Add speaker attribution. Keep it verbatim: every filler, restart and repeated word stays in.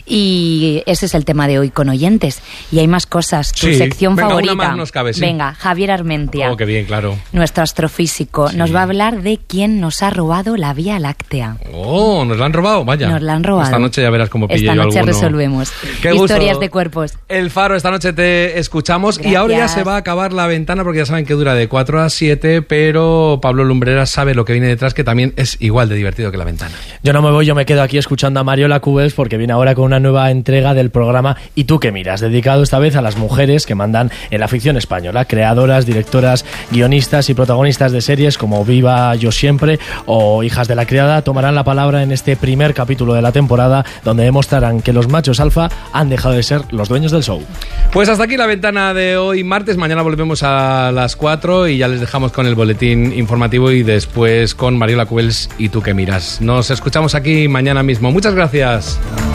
Speaker 1: Y ese es el tema de hoy con oyentes. Y hay más cosas. Tu
Speaker 2: sí.
Speaker 1: sección
Speaker 2: Venga,
Speaker 1: favorita.
Speaker 2: Una más nos cabe, sí.
Speaker 1: Venga, Javier Armentia.
Speaker 2: Oh, qué bien, claro.
Speaker 1: Nuestro astrofísico. Sí. Nos va a hablar de quién nos ha robado la Vía Láctea.
Speaker 2: Oh, ¿nos la han robado? Vaya.
Speaker 1: Nos la han robado.
Speaker 2: Esta noche ya verás cómo pille yo
Speaker 1: alguno. Esta noche
Speaker 2: alguno.
Speaker 1: resolvemos.
Speaker 2: Qué
Speaker 1: Historias
Speaker 2: gusto.
Speaker 1: de cuerpos.
Speaker 2: El Faro, esta noche te escuchamos.
Speaker 1: Gracias.
Speaker 2: Y ahora ya se va a acabar la ventana porque ya saben que dura de cuatro a siete, pero Pablo Lumbreras sabe lo que viene detrás, que también es igual de divertido que la ventana.
Speaker 3: Yo no me voy, yo me quedo aquí escuchando a Mariola Cubels porque viene ahora con una nueva entrega del programa ¿Y tú qué miras?, dedicado esta vez a las mujeres que mandan en la ficción española, creadoras, directoras, guionistas y protagonistas de series como Viva Yo Siempre o Hijas de la Criada tomarán la palabra en este primer capítulo de la temporada, donde demostrarán que los machos alfa han dejado de ser los dueños del show.
Speaker 2: Pues hasta aquí la ventana de hoy martes, mañana volvemos a las cuatro y ya les dejamos con el boletín informativo y después con Mariola Cubels y tú qué miras. Nos escuchamos aquí mañana mismo. Muchas gracias.